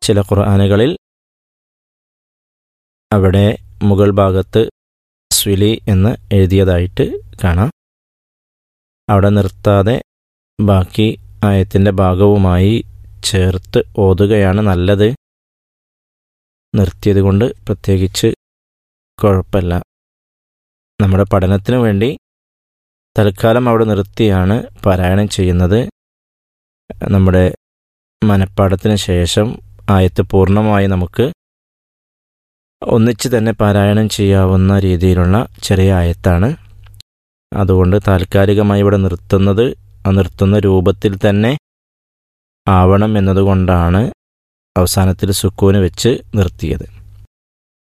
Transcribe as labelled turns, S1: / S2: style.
S1: ചില ഖുർആനുകളിൽ അവിടെ മുകൾ ഭാഗത്ത് സ്വിലി എന്ന് എഴുതിയതായിട്ട് കാണാം. അവിടെ നിർത്താതെ ബാക്കി ആയത്തിൻ്റെ ഭാഗവുമായി ചേർത്ത് ഓതുകയാണ് നല്ലത്. നിർത്തിയത് കൊണ്ട് പ്രത്യേകിച്ച് കുഴപ്പമില്ല. നമ്മുടെ പഠനത്തിനു വേണ്ടി തൽക്കാലം അവിടെ നിർത്തിയാണ് പാരായണം ചെയ്യുന്നത്. നമ്മുടെ മനഃപ്പാഠത്തിന് ശേഷം ആയത്ത് പൂർണ്ണമായി നമുക്ക് ഒന്നിച്ച് തന്നെ പാരായണം ചെയ്യാവുന്ന രീതിയിലുള്ള ചെറിയ ആയത്താണ്. അതുകൊണ്ട് താൽക്കാലികമായി ഇവിടെ നിർത്തുന്നത് ആ നിർത്തുന്ന രൂപത്തിൽ തന്നെ ആവണം എന്നതുകൊണ്ടാണ് അവസാനത്തിൽ സുക്കൂന് വെച്ച് നിർത്തിയത്.